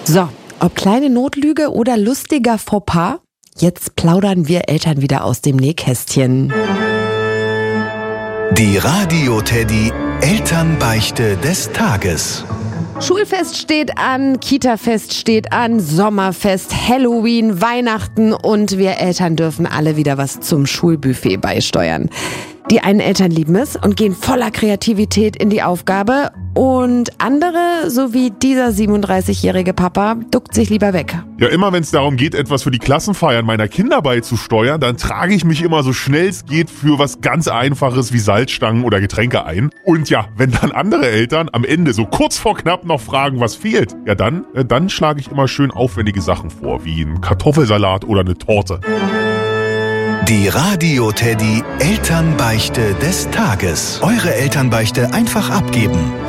So, ob kleine Notlüge oder lustiger Fauxpas, jetzt plaudern wir Eltern wieder aus dem Nähkästchen. Die Radio-Teddy Elternbeichte des Tages. Schulfest steht an, Kitafest steht an, Sommerfest, Halloween, Weihnachten und wir Eltern dürfen alle wieder was zum Schulbuffet beisteuern. Die einen Eltern lieben es und gehen voller Kreativität in die Aufgabe und andere, so wie dieser 37-jährige Papa, duckt sich lieber weg. Ja, immer wenn es darum geht, etwas für die Klassenfeiern meiner Kinder beizusteuern, dann trage ich mich immer so schnell es geht für was ganz Einfaches wie Salzstangen oder Getränke ein. Und ja, wenn dann andere Eltern am Ende so kurz vor knapp noch fragen, was fehlt, ja dann schlage ich immer schön aufwendige Sachen vor, wie ein Kartoffelsalat oder eine Torte. Die Radio-Teddy Elternbeichte des Tages. Eure Elternbeichte einfach abgeben.